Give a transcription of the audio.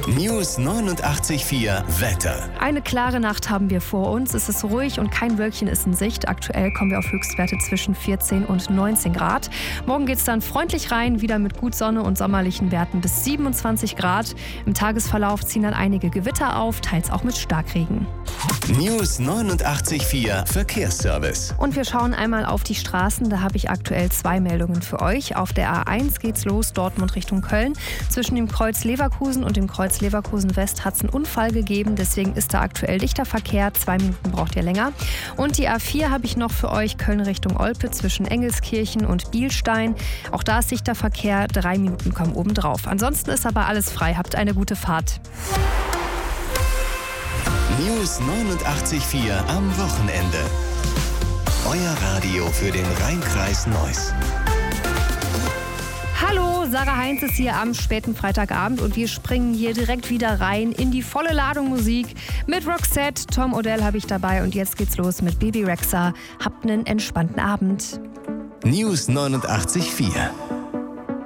News 89.4 Wetter. Eine klare Nacht haben wir vor uns. Es ist ruhig und kein Wölkchen ist in Sicht. Aktuell kommen wir auf Höchstwerte zwischen 14 und 19 Grad. Morgen geht es dann freundlich rein, wieder mit gut Sonne und sommerlichen Werten bis 27 Grad. Im Tagesverlauf ziehen dann einige Gewitter auf, teils auch mit Starkregen. News 89.4 Verkehrsservice. Und wir schauen einmal auf die Straßen. Da habe ich aktuell 2 Meldungen für euch. Auf der A1 geht's los, Dortmund Richtung Köln. Zwischen dem Kreuz Leverkusen und dem Kreuz Leverkusen West hat es einen Unfall gegeben. Deswegen ist da aktuell dichter Verkehr. 2 Minuten braucht ihr länger. Und die A4 habe ich noch für euch. Köln Richtung Olpe zwischen Engelskirchen und Bielstein. Auch da ist dichter Verkehr. 3 Minuten kommen obendrauf. Ansonsten ist aber alles frei. Habt eine gute Fahrt. News 89.4 am Wochenende. Euer Radio für den Rhein-Kreis Neuss. Hallo, Sarah Heinz ist hier am späten Freitagabend und wir springen hier direkt wieder rein in die volle Ladung Musik. Mit Roxette, Tom Odell habe ich dabei und jetzt geht's los mit Bebe Rexha. Habt einen entspannten Abend. News 89.4